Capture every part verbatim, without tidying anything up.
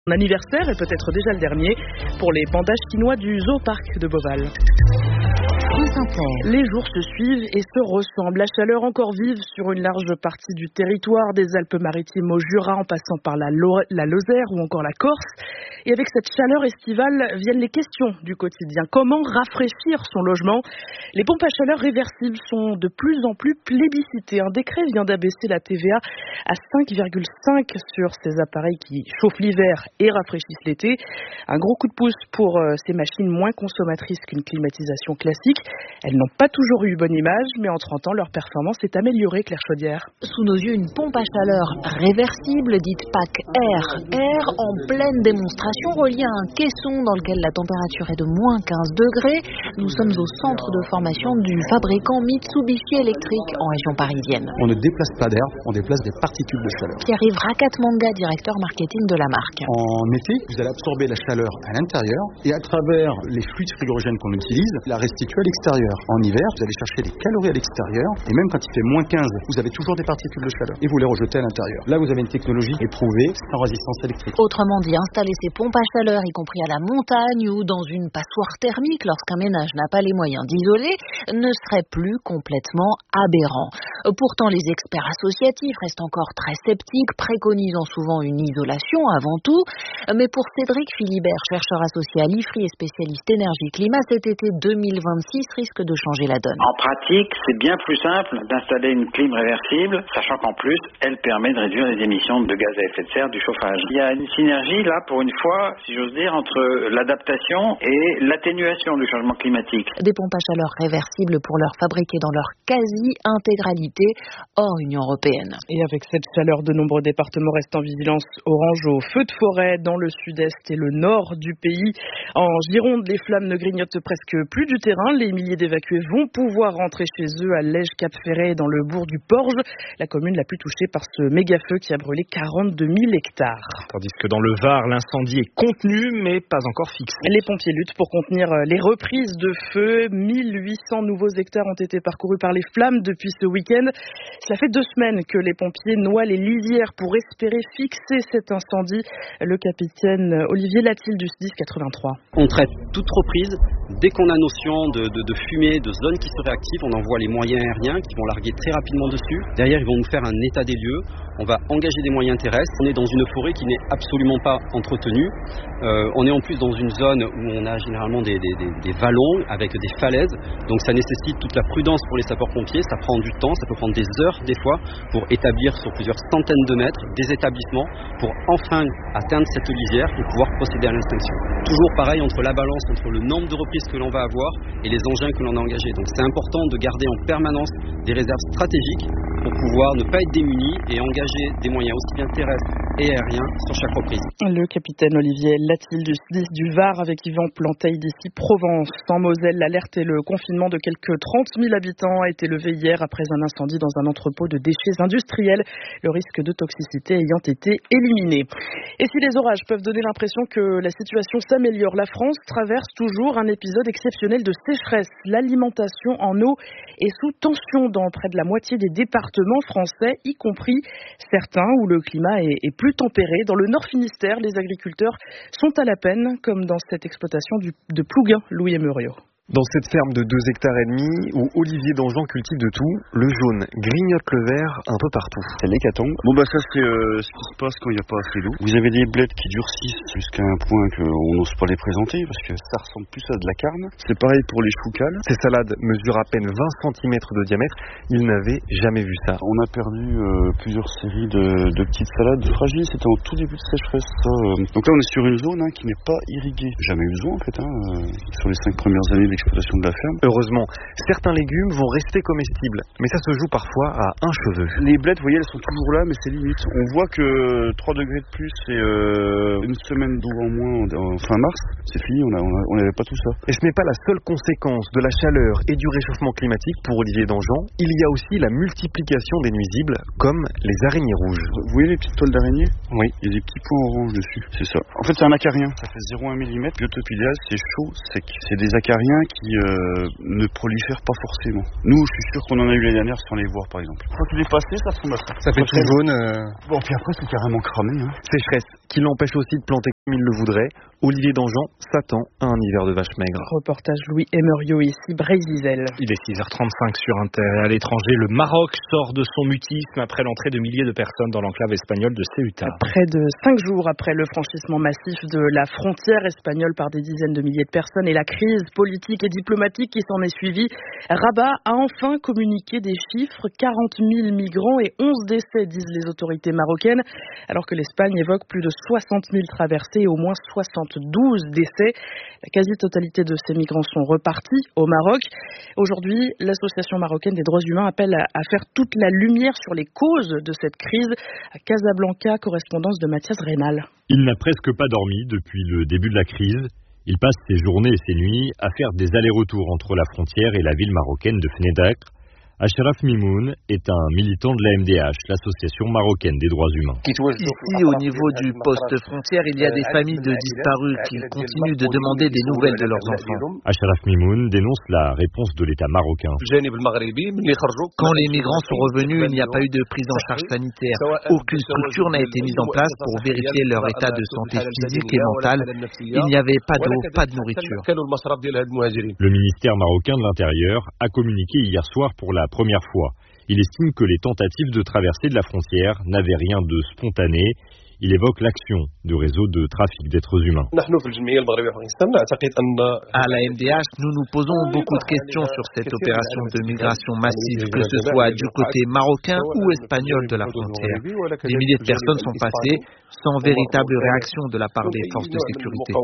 Son anniversaire est peut-être déjà le dernier pour les pandas chinois du Zoo-Parc de Beauval. Les jours se suivent et se ressemblent. La chaleur encore vive sur une large partie du territoire, des Alpes-Maritimes au Jura en passant par la, Lo- la Lozère ou encore la Corse. Et avec cette chaleur estivale viennent les questions du quotidien. Comment rafraîchir son logement ? Les pompes à chaleur réversibles sont de plus en plus plébiscitées. Un décret vient d'abaisser la T V A à cinq virgule cinq sur ces appareils qui chauffent l'hiver et rafraîchissent l'été. Un gros coup de pouce pour euh, ces machines moins consommatrices qu'une climatisation classique. Elles n'ont pas toujours eu bonne image, mais en trente ans, leur performance s'est améliorée, Claire Chaudière. Sous nos yeux, une pompe à chaleur réversible, dite P A C Air. Air en pleine démonstration, reliée à un caisson dans lequel la température est de moins quinze degrés. Nous sommes au centre de formation du fabricant Mitsubishi Electric en région parisienne. On ne déplace pas d'air, on déplace des particules de chaleur. Pierre-Yves Rakatmanga, directeur marketing de la marque. En été, vous allez absorber la chaleur à l'intérieur et à travers les fluides frigorigènes qu'on utilise, la restituer à l'extérieur. En hiver, vous allez chercher des calories à l'extérieur et même quand il fait moins quinze, vous avez toujours des particules de chaleur et vous les rejetez à l'intérieur. Là, vous avez une technologie éprouvée sans résistance électrique. Autrement dit, installer ces pompes à chaleur, y compris à la montagne ou dans une passoire thermique lorsqu'un ménage n'a pas les moyens d'isoler, ne serait plus complètement aberrant. Pourtant, les experts associatifs restent encore très sceptiques, préconisant souvent une isolation avant tout. Mais pour Cédric Philibert, chercheur associé à l'I F R I et spécialiste énergie-climat, cet été deux mille vingt-six risque de changer la donne. En pratique, c'est bien plus simple d'installer une clim réversible, sachant qu'en plus, elle permet de réduire les émissions de gaz à effet de serre du chauffage. Il y a une synergie là, pour une fois, si j'ose dire, entre l'adaptation et l'atténuation du changement climatique. Des pompes à chaleur réversibles pour leur fabriquer dans leur quasi-intégralité hors Union européenne. Et avec cette chaleur, de nombreux départements restent en vigilance orange au feu de forêt dans le sud-est et le nord du pays. En Gironde, les flammes ne grignotent presque plus du terrain. Les milliers d'évacués vont pouvoir rentrer chez eux à Lège-Cap-Ferret dans le bourg du Porge, la commune la plus touchée par ce méga-feu qui a brûlé quarante-deux mille hectares. Tandis que dans le Var, l'incendie est contenu mais pas encore fixé. Les pompiers luttent pour contenir les reprises de feu. mille huit cents nouveaux hectares ont été parcourus par les flammes depuis ce week-end. Cela fait deux semaines que les pompiers noient les lisières pour espérer fixer cet incendie. Le capitaine Olivier Latil du S D I S quatre-vingt-trois. On traite toute reprise. Dès qu'on a notion de, de, de fumée, de zone qui serait active, on envoie les moyens aériens qui vont larguer très rapidement dessus. Derrière, ils vont nous faire un état des lieux. On va engager des moyens terrestres. On est dans une forêt qui n'est absolument pas entretenue. Euh, on est en plus dans une zone où on a généralement des, des, des, des vallons avec des falaises. Donc ça nécessite toute la prudence pour les sapeurs-pompiers. Ça prend du temps, ça peut prendre des heures des fois pour établir sur plusieurs centaines de mètres des établissements pour enfin atteindre cette lisière et pouvoir procéder à l'extinction. Toujours pareil entre la balance entre le nombre de reprises que l'on va avoir et les engins que l'on a engagés. Donc c'est important de garder en permanence des réserves stratégiques pour pouvoir ne pas être démunis et engager des moyens aussi bien terrestres et aériens sur chaque reprise. Le capitaine Olivier Latil du S D I S du Var avec Yvan Planteil d'ici Provence. En Moselle, l'alerte et le confinement de quelques trente mille habitants a été levé hier après un incendie dans un entrepôt de déchets industriels, le risque de toxicité ayant été éliminé. Et si les orages peuvent donner l'impression que la situation s'améliore, la France traverse toujours un épisode exceptionnel de sécheresse. L'alimentation en eau est sous tension dans près de la moitié des départements français, y compris certains où le climat est, est plus tempéré. Dans le Nord Finistère, les agriculteurs sont à la peine, comme dans cette exploitation du, de Plouguin, Louis Emerio. Dans cette ferme de deux hectares et demi, où Olivier Dangean cultive de tout, le jaune grignote le vert un peu partout. C'est l'hécatombe. Bon bah ça c'est euh, ce qui se passe quand il n'y a pas assez d'eau. Vous avez des blettes qui durcissent jusqu'à un point qu'on n'ose pas les présenter parce que ça ressemble plus à de la carne. C'est pareil pour les choux cales. Ces salades mesurent à peine vingt centimètres de diamètre. Il n'avait jamais vu ça. On a perdu euh, plusieurs séries de, de petites salades fragiles. C'était au tout début de sécheresse. Ça. Donc là on est sur une zone hein, qui n'est pas irriguée. Jamais eu besoin en fait hein, euh, sur les cinq premières années l'exploitation de la ferme. Heureusement, certains légumes vont rester comestibles, mais ça se joue parfois à un cheveu. Les blettes, vous voyez, elles sont toujours là, mais c'est limite. On voit que trois degrés de plus et euh, une semaine d'eau en moins en fin mars, c'est fini, on n'avait pas tout ça. Et ce n'est pas la seule conséquence de la chaleur et du réchauffement climatique pour Olivier Dangean. Il y a aussi la multiplication des nuisibles, comme les araignées rouges. Vous voyez les petites toiles d'araignée ? Oui. Il y a des petits points orange dessus, c'est ça. En fait, c'est un acarien. Ça fait zéro virgule un millimètre. Biotope idéal, c'est chaud, sec. C'est des acariens qui euh, ne prolifèrent pas forcément. Nous, je suis sûr qu'on en a eu l'année dernière sans les voir, par exemple. Quand il est passé, ça ressemble à ça. Ça fait tout jaune. Euh... Bon, puis après, c'est carrément cramé. Hein. Sécheresse qui l'empêche aussi de planter comme il le voudrait. Olivier Dangean s'attend à un hiver de vache maigre. Reportage Louis Emerio ici, Brésil. Il est six heures trente-cinq sur Inter. À l'étranger, le Maroc sort de son mutisme après l'entrée de milliers de personnes dans l'enclave espagnole de Ceuta. Près de cinq jours après le franchissement massif de la frontière espagnole par des dizaines de milliers de personnes et la crise politique et diplomatique qui s'en est suivie, Rabat a enfin communiqué des chiffres. quarante mille migrants et onze décès, disent les autorités marocaines, alors que l'Espagne évoque plus de soixante mille traversées et au moins soixante-douze décès. La quasi-totalité de ces migrants sont repartis au Maroc. Aujourd'hui, l'Association marocaine des droits humains appelle à faire toute la lumière sur les causes de cette crise. À Casablanca, correspondance de Mathias Reynal. Il n'a presque pas dormi depuis le début de la crise. Il passe ses journées et ses nuits à faire des allers-retours entre la frontière et la ville marocaine de Fnédacre. Achraf Mimoun est un militant de l'A M D H, l'association marocaine des droits humains. Ici, au niveau du poste frontière, il y a des familles de disparus qui continuent de demander des nouvelles de leurs enfants. Achraf Mimoun dénonce la réponse de l'État marocain. Quand les migrants sont revenus, il n'y a pas eu de prise en charge sanitaire. Aucune structure n'a été mise en place pour vérifier leur état de santé physique et mentale. Il n'y avait pas d'eau, pas de nourriture. Le ministère marocain de l'Intérieur a communiqué hier soir pour la première fois. Il estime que les tentatives de traversée de la frontière n'avaient rien de spontané. Il évoque l'action du réseau de trafic d'êtres humains. À la M D H, nous nous posons beaucoup de questions sur cette opération de migration massive, que ce soit du côté marocain ou espagnol de la frontière. Des milliers de personnes sont passées sans véritable réaction de la part des forces de sécurité.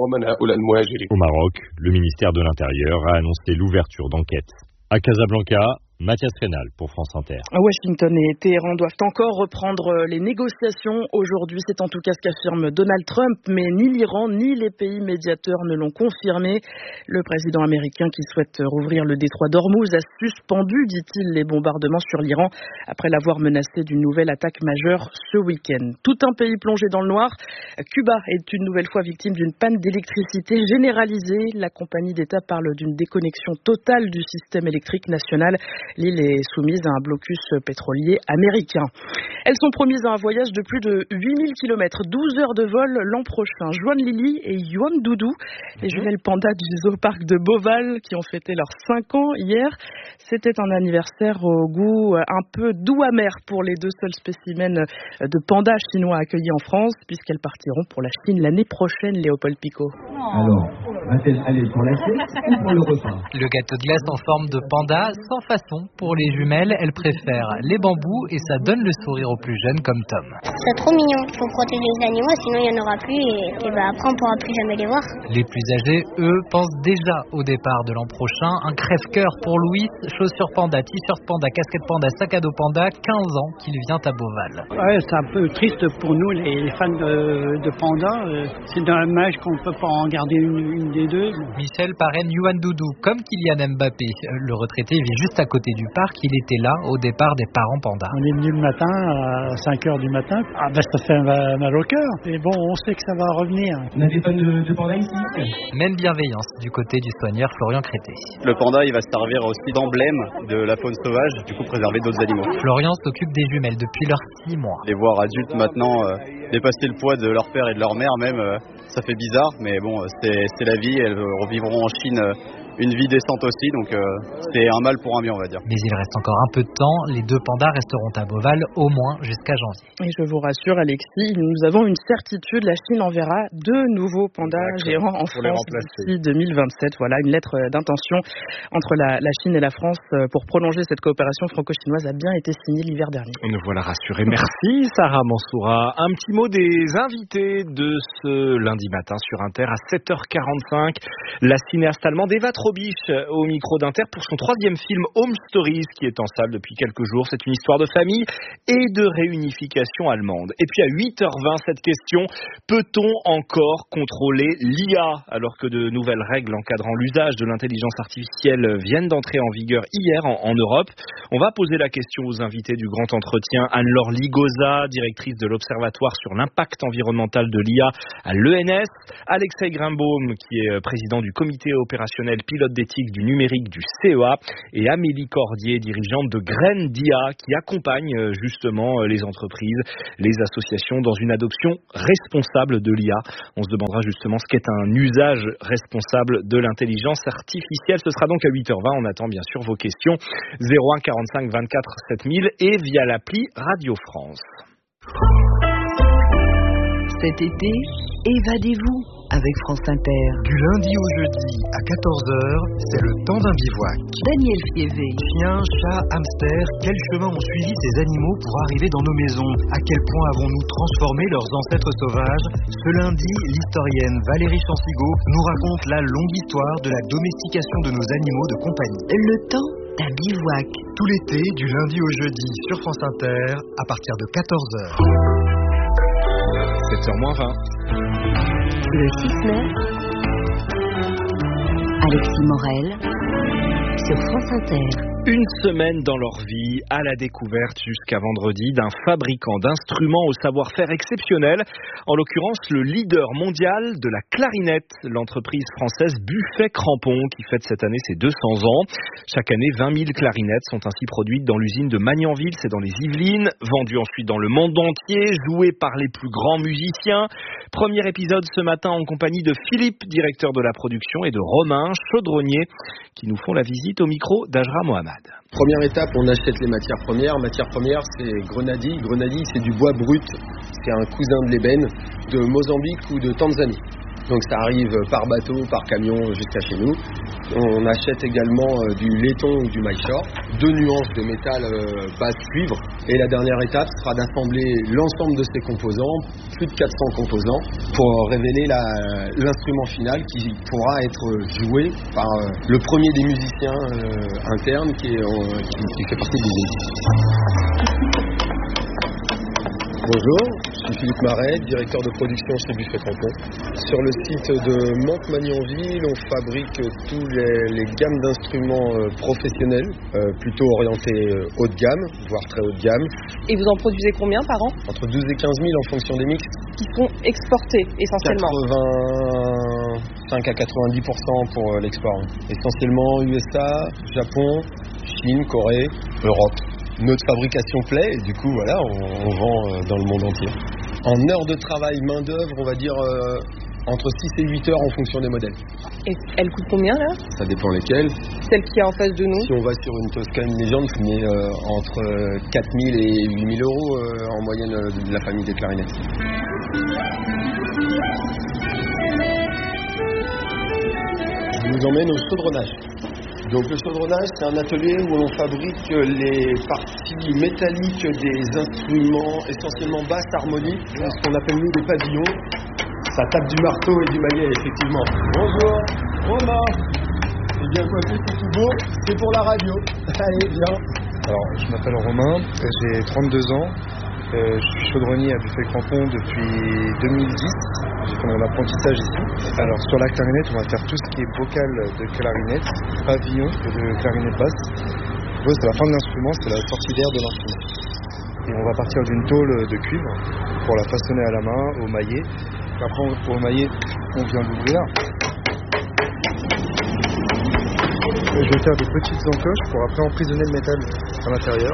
Au Maroc, le ministère de l'Intérieur a annoncé l'ouverture d'enquêtes. À Casablanca, Mathias Reynal pour France Inter. Washington et Téhéran doivent encore reprendre les négociations. Aujourd'hui, c'est en tout cas ce qu'affirme Donald Trump, mais ni l'Iran ni les pays médiateurs ne l'ont confirmé. Le président américain qui souhaite rouvrir le détroit d'Ormuz a suspendu, dit-il, les bombardements sur l'Iran après l'avoir menacé d'une nouvelle attaque majeure ce week-end. Tout un pays plongé dans le noir. Cuba est une nouvelle fois victime d'une panne d'électricité généralisée. La compagnie d'État parle d'une déconnexion totale du système électrique national. L'île est soumise à un blocus pétrolier américain. Elles sont promises à un voyage de plus de huit mille kilomètres, douze heures de vol l'an prochain. Joanne Lily et Yuan Doudou, les jumelles pandas du zooparc de Beauval qui ont fêté leurs cinq ans hier. C'était un anniversaire au goût un peu doux amer pour les deux seuls spécimens de pandas chinois accueillis en France, puisqu'elles partiront pour la Chine l'année prochaine, Léopold Picot. Alors, va-t-elle aller pour la Chine ou pour le repas ? Le gâteau de glace en forme de panda, sans façon. Pour les jumelles, elles préfèrent les bambous et ça donne le sourire aux plus jeunes comme Tom. C'est trop mignon, il faut protéger les animaux sinon il n'y en aura plus et, et bah après on ne pourra plus jamais les voir. Les plus âgés, eux, pensent déjà au départ de l'an prochain. Un crève-cœur pour Louis, chaussures panda, t-shirt panda, casquette panda, sac à dos panda, quinze ans qu'il vient à Beauval. Ouais, c'est un peu triste pour nous les, les fans de, de panda. C'est dommage qu'on ne peut pas en garder une, une des deux. Michel parraine Yuan Doudou, comme Kylian Mbappé. Le retraité vit juste à côté du parc, il était là au départ des parents pandas. On est venu le matin à cinq heures du matin. Ah ben ça fait mal au cœur. Et bon, on sait que ça va revenir. Vous n'avez pas de, de panda ici ? Même bienveillance du côté du soigneur Florian Crété. Le panda, il va servir aussi d'emblème de la faune sauvage, du coup préserver d'autres animaux. Florian s'occupe des jumelles depuis leurs six mois. Les voir adultes maintenant euh, dépasser le poids de leur père et de leur mère même, euh, ça fait bizarre, mais bon, c'est, c'est la vie. Elles revivront en Chine euh, une vie décente aussi, donc euh, c'est un mal pour un bien, on va dire. Mais il reste encore un peu de temps. Les deux pandas resteront à Beauval au moins jusqu'à janvier. Et je vous rassure, Alexis, nous avons une certitude. La Chine enverra deux nouveaux pandas géants en France d'ici deux mille vingt-sept. Voilà, une lettre d'intention entre la, la Chine et la France pour prolonger cette coopération franco-chinoise a bien été signée l'hiver dernier. Nous voilà rassurés. Merci Sarah Mansoura. Un petit mot des invités de ce lundi matin sur Inter à sept heures quarante-cinq. La cinéaste allemande Eva Trobisch au micro d'Inter pour son troisième film Home Stories qui est en salle depuis quelques jours. C'est une histoire de famille et de réunification allemande. Et puis à huit heures vingt, cette question, peut-on encore contrôler l'I A alors que de nouvelles règles encadrant l'usage de l'intelligence artificielle viennent d'entrer en vigueur hier en, en Europe? On va poser la question aux invités du grand entretien. Anne-Laure Ligoza, directrice de l'Observatoire sur l'impact environnemental de l'I A à l'E N S. Alexei Grimbaum, qui est président du comité opérationnel pilote pilote d'éthique du numérique du C E A, et Amélie Cordier, dirigeante de Graines d'I A, qui accompagne justement les entreprises, les associations dans une adoption responsable de l'I A. On se demandera justement ce qu'est un usage responsable de l'intelligence artificielle. Ce sera donc à huit heures vingt. On attend bien sûr vos questions. zéro un quarante-cinq vingt-quatre sept mille et via l'appli Radio France. Cet été, évadez-vous avec France Inter. Du lundi au jeudi à quatorze heures, c'est le temps d'un bivouac. Daniel Fievé. Chiens, chats, hamsters, quels chemins ont suivi ces animaux pour arriver dans nos maisons? À quel point avons-nous transformé leurs ancêtres sauvages? Ce lundi, l'historienne Valérie Chansigo nous raconte la longue histoire de la domestication de nos animaux de compagnie. Le temps d'un bivouac. Tout l'été, du lundi au jeudi sur France Inter, à partir de quatorze heures. sept heures moins vingt. Le six neuf, Alexis Morel, sur France Inter. Une semaine dans leur vie, à la découverte jusqu'à vendredi d'un fabricant d'instruments au savoir-faire exceptionnel, en l'occurrence le leader mondial de la clarinette, l'entreprise française Buffet Crampon, qui fête cette année ses deux cents ans. Chaque année, vingt mille clarinettes sont ainsi produites dans l'usine de Magnanville, c'est dans les Yvelines, vendues ensuite dans le monde entier, jouées par les plus grands musiciens. Premier épisode ce matin en compagnie de Philippe, directeur de la production, et de Romain, chaudronnier, qui nous font la visite au micro d'Ajra Mohamed. Première étape, on achète les matières premières. Matières premières, c'est grenadille. Grenadille, c'est du bois brut. C'est un cousin de l'ébène de Mozambique ou de Tanzanie. Donc ça arrive par bateau, par camion jusqu'à chez nous. On achète également du laiton ou du maillechort, deux nuances de métal euh, base cuivre. Et la dernière étape sera d'assembler l'ensemble de ces composants, plus de quatre cents composants, pour révéler la, l'instrument final qui pourra être joué par euh, le premier des musiciens euh, internes qui, est, euh, qui, qui fait partie de l'usine. Bonjour, je suis Philippe Marais, directeur de production chez Buffet Crampon. Sur le site de Mantes-Magnanville, on fabrique tous les, les gammes d'instruments euh, professionnels, euh, plutôt orientés euh, haut de gamme, voire très haut de gamme. Et vous en produisez combien par an? Entre douze et quinze mille en fonction des mix. Qui sont exportés essentiellement? quatre-vingt-cinq à quatre-vingt-dix pour cent pour euh, l'export. Essentiellement U S A, Japon, Chine, Corée, Europe. Notre fabrication plaît et du coup voilà, on, on vend euh, dans le monde entier. En heures de travail, main d'œuvre, on va dire euh, entre six et huit heures en fonction des modèles. Et elle coûte combien là? Ça dépend lesquelles. Celle qui est en face de nous. Si on va sur une Toscane Légende, on est euh, entre quatre mille et huit mille euros euh, en moyenne euh, de la famille des clarinettes. Je vous emmène au chaudronnage. Donc le chaudronnage, c'est un atelier où l'on fabrique les parties métalliques des instruments essentiellement basse harmonie, ce qu'on appelle nous des pavillons. Ça tape du marteau et du maillet, effectivement. Bonjour, Romain. C'est bien coiffé, c'est tout beau. C'est pour la radio. Allez, viens. Alors, je m'appelle Romain, j'ai trente-deux ans. Euh, je suis chaudronnier à Buffet Crampon depuis deux mille dix. J'ai fait mon apprentissage ici. Alors sur la clarinette, on va faire tout ce qui est bocal de clarinette, pavillon et de clarinette basse. Ouais, c'est la fin de l'instrument, c'est la sortie d'air de l'instrument. Et on va partir d'une tôle de cuivre pour la façonner à la main, au maillet. Après, pour le maillet, on vient l'ouvrir. Et je vais faire des petites encoches pour après emprisonner le métal à l'intérieur.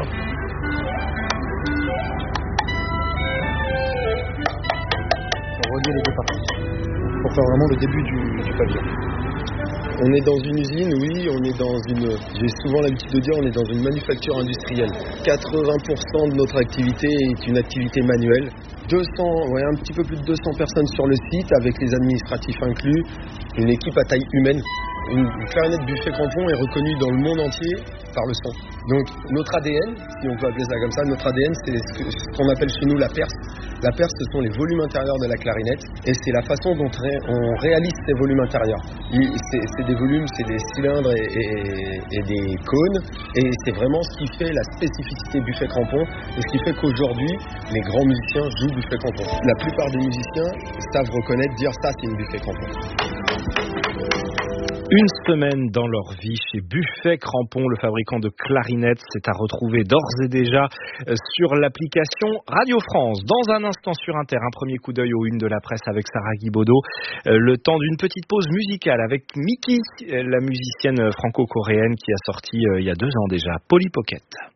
Les deux parties pour faire vraiment le début du, du pavillon. On est dans une usine, oui, on est dans une, j'ai souvent l'habitude de dire, on est dans une manufacture industrielle. quatre-vingts pour cent de notre activité est une activité manuelle. deux cents, ouais, un petit peu plus de deux cents personnes sur le site, avec les administratifs inclus, une équipe à taille humaine. Une clarinette Buffet Crampon est reconnue dans le monde entier par le son. Donc notre A D N, si on peut appeler ça comme ça, notre A D N c'est ce qu'on appelle chez nous la perce. La perce, ce sont les volumes intérieurs de la clarinette et c'est la façon dont on réalise ces volumes intérieurs. C'est des volumes, c'est des cylindres et, et, et des cônes et c'est vraiment ce qui fait la spécificité Buffet Crampon et ce qui fait qu'aujourd'hui les grands musiciens jouent Buffet Crampon. La plupart des musiciens savent reconnaître, dire ça c'est une Buffet Crampon. Une semaine dans leur vie chez Buffet Crampon, le fabricant de clarinettes. C'est à retrouver d'ores et déjà sur l'application Radio France. Dans un instant sur Inter, un premier coup d'œil aux unes de la presse avec Sarah Guibaudot. Le temps d'une petite pause musicale avec Miki, la musicienne franco-coréenne qui a sorti il y a deux ans déjà Polly Pocket.